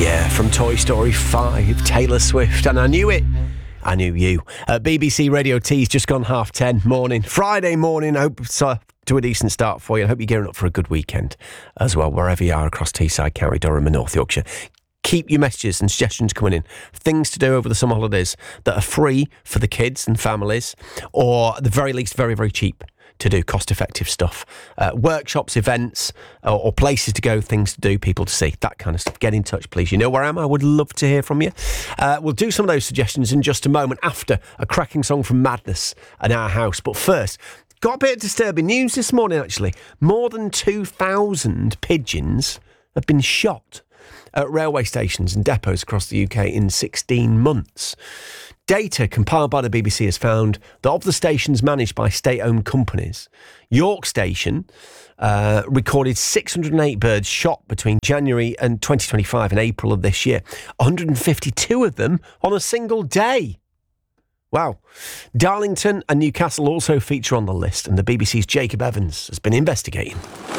Yeah, from Toy Story 5, Taylor Swift, and I knew it. I knew you. BBC Radio T's just gone 10:30 morning. Friday morning. I hope it's to a decent start for you. I hope you're gearing up for a good weekend as well, wherever you are across Teesside, County Durham and North Yorkshire. Keep your messages and suggestions coming in. Things to do over the summer holidays that are free for the kids and families, or at the very least, very, very cheap to do, cost-effective stuff. Workshops, events, or places to go, things to do, people to see, that kind of stuff. Get in touch, please. You know where I am. I would love to hear from you. We'll do some of those suggestions in just a moment after a cracking song from Madness and Our House. But first, got a bit of disturbing news this morning, actually. More than 2,000 pigeons have been shot at railway stations and depots across the UK in 16 months. Data compiled by the BBC has found that of the stations managed by state-owned companies, York Station recorded 608 birds shot between January and 2025 and April of this year. 152 of them on a single day. Wow. Darlington and Newcastle also feature on the list, and the BBC's Jacob Evans has been investigating.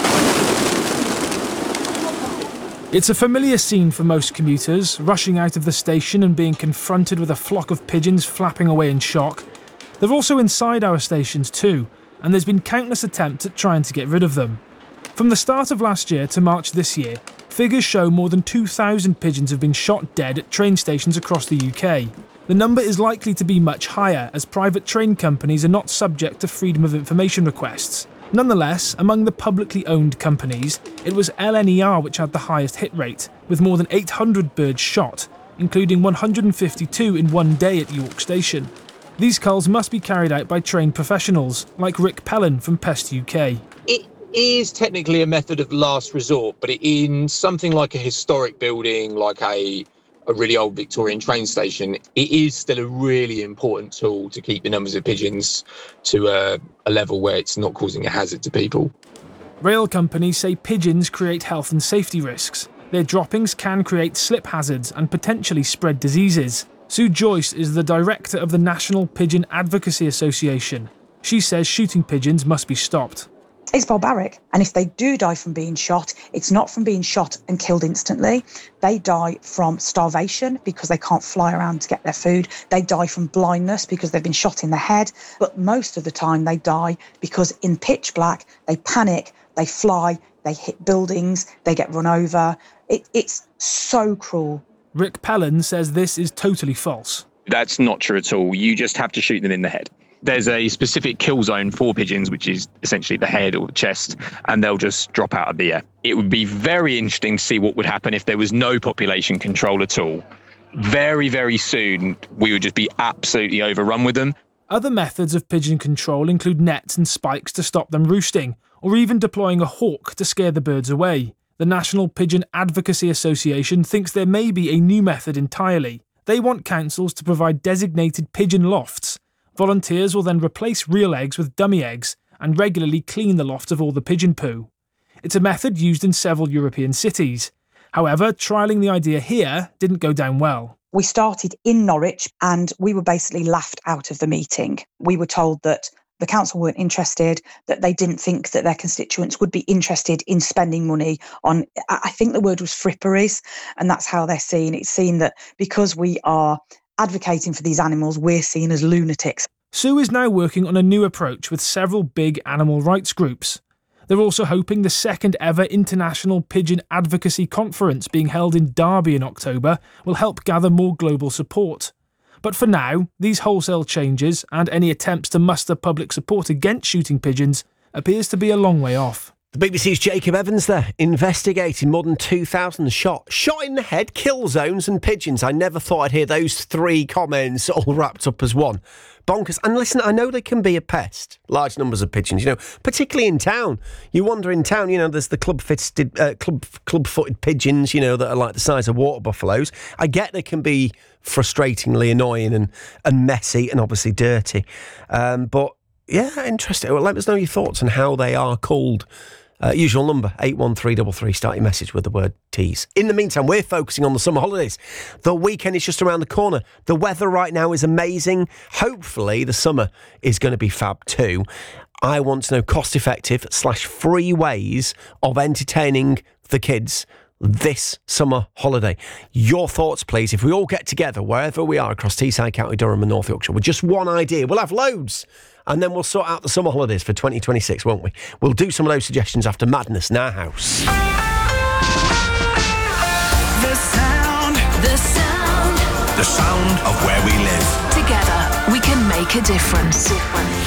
It's a familiar scene for most commuters, rushing out of the station and being confronted with a flock of pigeons flapping away in shock. They're also inside our stations too, and there's been countless attempts at trying to get rid of them. From the start of last year to March this year, figures show more than 2,000 pigeons have been shot dead at train stations across the UK. The number is likely to be much higher, as private train companies are not subject to freedom of information requests. Nonetheless, among the publicly owned companies, it was LNER which had the highest hit rate, with more than 800 birds shot, including 152 in one day at York Station. These culls must be carried out by trained professionals, like Rick Pellin from Pest UK. It is technically a method of last resort, but in something like a historic building, like a really old Victorian train station, it is still a really important tool to keep the numbers of pigeons to a level where it's not causing a hazard to people. Rail companies say pigeons create health and safety risks. Their droppings can create slip hazards and potentially spread diseases. Sue Joyce is the director of the National Pigeon Advocacy Association. She says shooting pigeons must be stopped. It's barbaric. And if they do die from being shot, it's not from being shot and killed instantly. They die from starvation because they can't fly around to get their food. They die from blindness because they've been shot in the head. But most of the time they die because in pitch black, they panic, they fly, they hit buildings, they get run over. It's so cruel. Rick Pellin says this is totally false. That's not true at all. You just have to shoot them in the head. There's a specific kill zone for pigeons, which is essentially the head or the chest, and they'll just drop out of the air. It would be very interesting to see what would happen if there was no population control at all. Very, very soon, we would just be absolutely overrun with them. Other methods of pigeon control include nets and spikes to stop them roosting, or even deploying a hawk to scare the birds away. The National Pigeon Advocacy Association thinks there may be a new method entirely. They want councils to provide designated pigeon lofts. Volunteers will then replace real eggs with dummy eggs and regularly clean the lofts of all the pigeon poo. It's a method used in several European cities. However, trialling the idea here didn't go down well. We started in Norwich and we were basically laughed out of the meeting. We were told that the council weren't interested, that they didn't think that their constituents would be interested in spending money on, I think the word was fripperies, and that's how they're seen. It's seen that because we are advocating for these animals, we're seen as lunatics. Sue is now working on a new approach with several big animal rights groups. They're also hoping the second ever International Pigeon Advocacy Conference being held in Derby in October will help gather more global support. But for now, these wholesale changes and any attempts to muster public support against shooting pigeons appears to be a long way off. The BBC's Jacob Evans there, investigating more than 2,000 shot in the head, kill zones and pigeons. I never thought I'd hear those three comments all wrapped up as one. Bonkers. And listen, I know they can be a pest, large numbers of pigeons, particularly in town. You wander in town, there's the club-footed pigeons, that are like the size of water buffaloes. I get they can be frustratingly annoying and messy and obviously dirty. But, yeah, interesting. Well, let us know your thoughts on how they are called. Usual number, 81333. Start your message with the word tease. In the meantime, we're focusing on the summer holidays. The weekend is just around the corner. The weather right now is amazing. Hopefully, the summer is going to be fab too. I want to know cost-effective / free ways of entertaining the kids this summer holiday? Your thoughts, please. If we all get together, wherever we are across Teesside, County Durham and North Yorkshire, with just one idea, we'll have loads. And then we'll sort out the summer holidays for 2026, won't we? We'll do some of those suggestions after Madness in our house. The sound. The sound. The sound of where we live. Together, we can make a difference.